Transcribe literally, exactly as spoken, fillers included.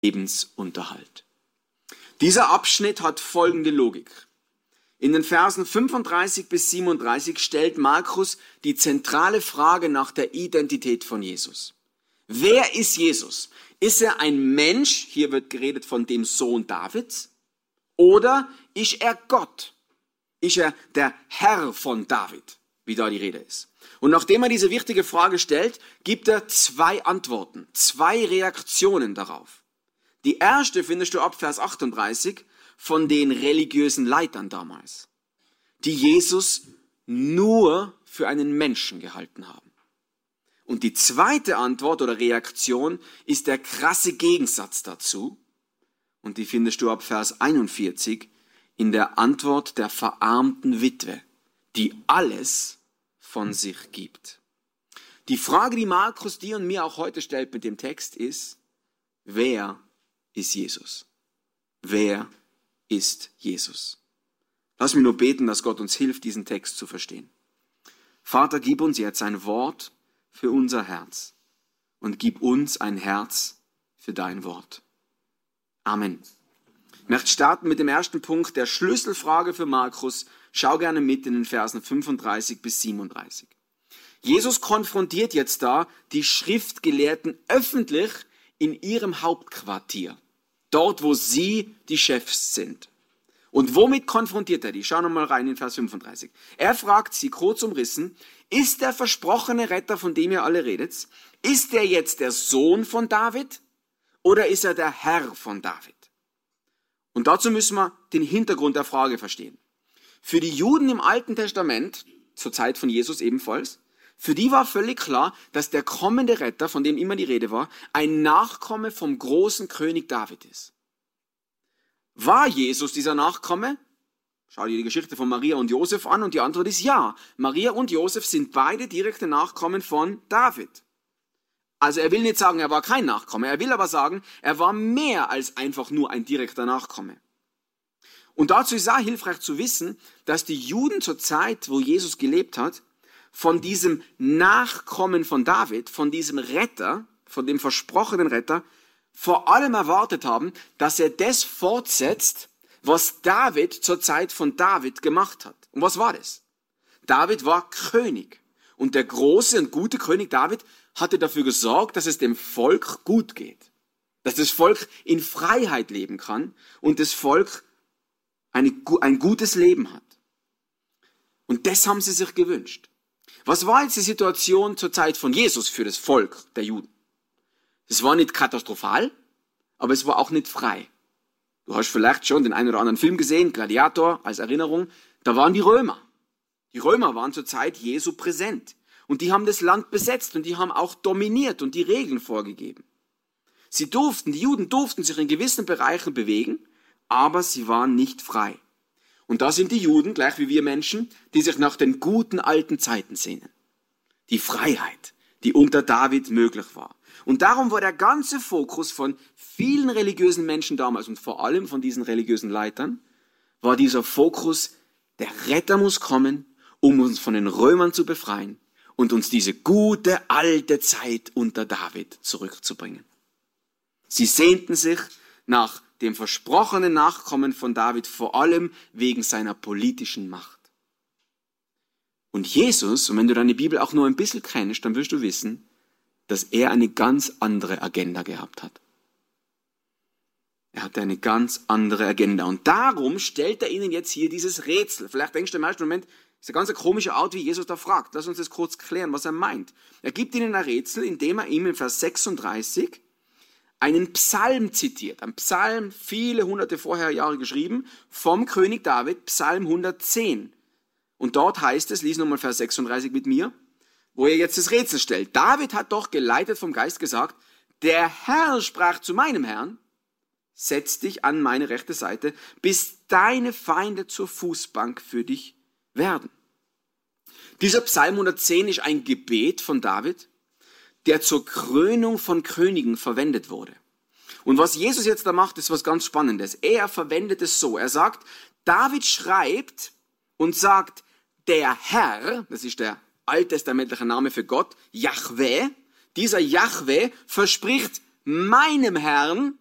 Lebensunterhalt. Dieser Abschnitt hat folgende Logik. In den Versen fünfunddreißig bis siebenunddreißig stellt Markus die zentrale Frage nach der Identität von Jesus. Wer ist Jesus? Ist er ein Mensch, hier wird geredet von dem Sohn Davids, oder ist er Gott? Ist er der Herr von David, wie da die Rede ist? Und nachdem er diese wichtige Frage stellt, gibt er zwei Antworten, zwei Reaktionen darauf. Die erste findest du ab Vers achtunddreißig von den religiösen Leitern damals, die Jesus nur für einen Menschen gehalten haben. Und die zweite Antwort oder Reaktion ist der krasse Gegensatz dazu. Und die findest du ab Vers einundvierzig in der Antwort der verarmten Witwe, die alles von sich gibt. Die Frage, die Markus dir und mir auch heute stellt mit dem Text ist, wer ist Jesus? Wer ist Jesus? Lass mich nur beten, dass Gott uns hilft, diesen Text zu verstehen. Vater, gib uns jetzt ein Wort für unser Herz und gib uns ein Herz für dein Wort. Amen. Ich möchte starten mit dem ersten Punkt, der Schlüsselfrage für Markus. Schau gerne mit in den Versen fünfunddreißig bis siebenunddreißig. Jesus konfrontiert jetzt da die Schriftgelehrten öffentlich in ihrem Hauptquartier. Dort, wo sie die Chefs sind. Und womit konfrontiert er die? Schau nochmal rein in Vers fünfunddreißig. Er fragt sie kurz umrissen, ist der versprochene Retter, von dem ihr alle redet, ist er jetzt der Sohn von David oder ist er der Herr von David? Und dazu müssen wir den Hintergrund der Frage verstehen. Für die Juden im Alten Testament, zur Zeit von Jesus ebenfalls, für die war völlig klar, dass der kommende Retter, von dem immer die Rede war, ein Nachkomme vom großen König David ist. War Jesus dieser Nachkomme? Schau dir die Geschichte von Maria und Josef an und die Antwort ist ja. Maria und Josef sind beide direkte Nachkommen von David. Also er will nicht sagen, er war kein Nachkomme, er will aber sagen, er war mehr als einfach nur ein direkter Nachkomme. Und dazu ist auch hilfreich zu wissen, dass die Juden zur Zeit, wo Jesus gelebt hat, von diesem Nachkommen von David, von diesem Retter, von dem versprochenen Retter, vor allem erwartet haben, dass er das fortsetzt, was David zur Zeit von David gemacht hat. Und was war das? David war König. Und der große und gute König David hatte dafür gesorgt, dass es dem Volk gut geht. Dass das Volk in Freiheit leben kann und das Volk eine, ein gutes Leben hat. Und das haben sie sich gewünscht. Was war jetzt die Situation zur Zeit von Jesus für das Volk der Juden? Es war nicht katastrophal, aber es war auch nicht frei. Du hast vielleicht schon den einen oder anderen Film gesehen, Gladiator als Erinnerung. Da waren die Römer. Die Römer waren zur Zeit Jesu präsent. Und die haben das Land besetzt und die haben auch dominiert und die Regeln vorgegeben. Sie durften, die Juden durften sich in gewissen Bereichen bewegen, aber sie waren nicht frei. Und da sind die Juden, gleich wie wir Menschen, die sich nach den guten alten Zeiten sehnen. Die Freiheit, die unter David möglich war. Und darum war der ganze Fokus von vielen religiösen Menschen damals und vor allem von diesen religiösen Leitern, war dieser Fokus, der Retter muss kommen, um uns von den Römern zu befreien und uns diese gute alte Zeit unter David zurückzubringen. Sie sehnten sich nach dem versprochenen Nachkommen von David, vor allem wegen seiner politischen Macht. Und Jesus, und wenn du deine Bibel auch nur ein bisschen kennst, dann wirst du wissen, dass er eine ganz andere Agenda gehabt hat. Er hatte eine ganz andere Agenda. Und darum stellt er ihnen jetzt hier dieses Rätsel. Vielleicht denkst du im ersten Moment, das ist eine ganz komische Art, wie Jesus da fragt. Lass uns das kurz klären, was er meint. Er gibt ihnen ein Rätsel, indem er ihm in Vers sechsunddreißig einen Psalm zitiert. Ein Psalm, viele hunderte vorher Jahre geschrieben, vom König David, Psalm hundertzehn. Und dort heißt es, lies nochmal Vers sechsunddreißig mit mir, wo er jetzt das Rätsel stellt. David hat doch geleitet vom Geist gesagt, der Herr sprach zu meinem Herrn, setz dich an meine rechte Seite, bis deine Feinde zur Fußbank für dich werden. Dieser Psalm hundertzehn ist ein Gebet von David, der zur Krönung von Königen verwendet wurde. Und was Jesus jetzt da macht, ist was ganz Spannendes. Er verwendet es so. Er sagt, David schreibt und sagt, der Herr, das ist der alttestamentliche Name für Gott, Jahwe, dieser Jahwe verspricht meinem Herrn,